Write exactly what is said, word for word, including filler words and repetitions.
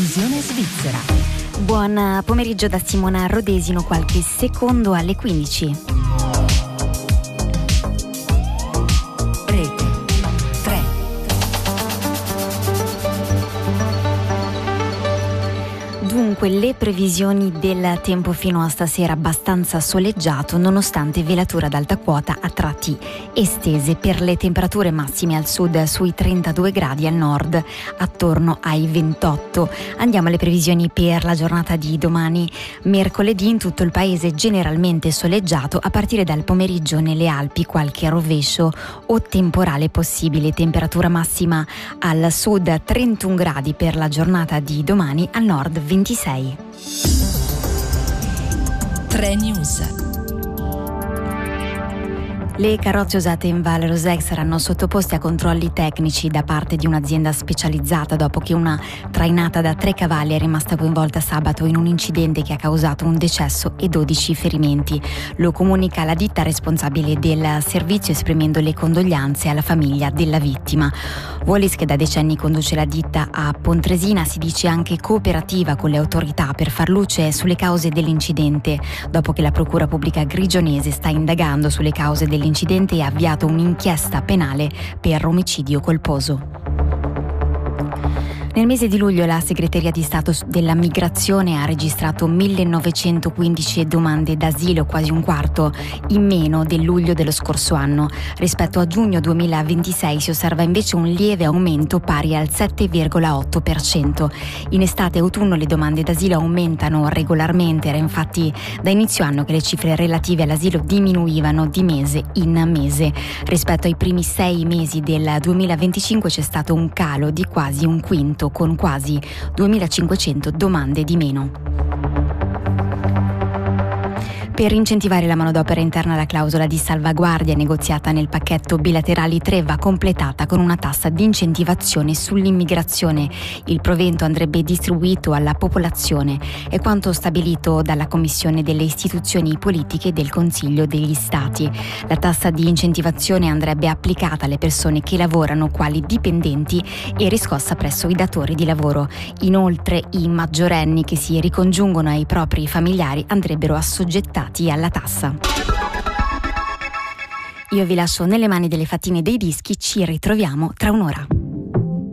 Previsione svizzera. Buon pomeriggio da Simona Rodesino, qualche secondo alle quindici. Rete tre. Dunque, le previsioni del tempo fino a stasera abbastanza soleggiato, nonostante velature ad alta quota a tratti estese, per le temperature massime al sud sui trentadue gradi, al nord attorno ai ventotto. Andiamo alle previsioni per la giornata di domani, mercoledì. In tutto il paese generalmente soleggiato, a partire dal pomeriggio nelle Alpi qualche rovescio o temporale possibile. Temperatura massima al sud trentuno gradi per la giornata di domani, al nord ventisei. tre News. Le carrozze usate in Val Roseg saranno sottoposte a controlli tecnici da parte di un'azienda specializzata dopo che una trainata da tre cavalli è rimasta coinvolta sabato in un incidente che ha causato un decesso e dodici ferimenti. Lo comunica la ditta responsabile del servizio, esprimendo le condoglianze alla famiglia della vittima. Wallis, che da decenni conduce la ditta a Pontresina, si dice anche cooperativa con le autorità per far luce sulle cause dell'incidente, dopo che la Procura Pubblica Grigionese sta indagando sulle cause dell'incidente e ha avviato un'inchiesta penale per omicidio colposo. Nel mese di luglio la Segreteria di Stato della Migrazione ha registrato millenovecentoquindici domande d'asilo, quasi un quarto in meno del luglio dello scorso anno. Rispetto a giugno duemilaventisei si osserva invece un lieve aumento pari al sette virgola otto per cento. In estate e autunno le domande d'asilo aumentano regolarmente, era infatti da inizio anno che le cifre relative all'asilo diminuivano di mese in mese. Rispetto ai primi sei mesi del duemilaventicinque c'è stato un calo di quasi un quinto, con quasi duemilacinquecento domande di meno. Per incentivare la manodopera interna, la clausola di salvaguardia negoziata nel pacchetto bilaterali tre va completata con una tassa di incentivazione sull'immigrazione. Il provento andrebbe distribuito alla popolazione, è quanto stabilito dalla Commissione delle istituzioni politiche del Consiglio degli Stati. La tassa di incentivazione andrebbe applicata alle persone che lavorano quali dipendenti e riscossa presso i datori di lavoro. Inoltre i maggiorenni che si ricongiungono ai propri familiari andrebbero assoggettati alla tassa. Io vi lascio nelle mani delle fattine dei dischi, ci ritroviamo tra un'ora.